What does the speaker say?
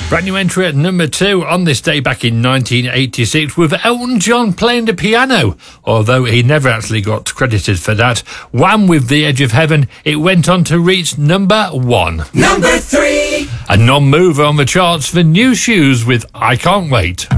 Brand new entry at number 2 on this day back in 1986 with Elton John playing the piano, although he never actually got credited for that. Wham! With The Edge of Heaven, it went on to reach number 1. Number 3. A non-mover on the charts for New Shoes with I Can't Wait.